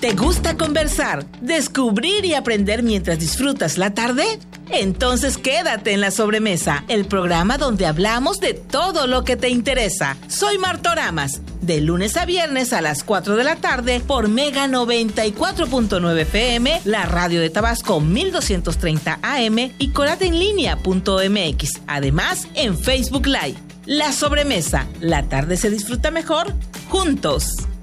¿Te gusta conversar, descubrir y aprender mientras disfrutas la tarde? Entonces quédate en La Sobremesa, el programa donde hablamos de todo lo que te interesa. Soy Martoramas, de lunes a viernes a las 4 de la tarde por Mega 94.9 FM, la radio de Tabasco 1230 AM y corateenlinea.mx. Además, en Facebook Live. La Sobremesa, la tarde se disfruta mejor juntos.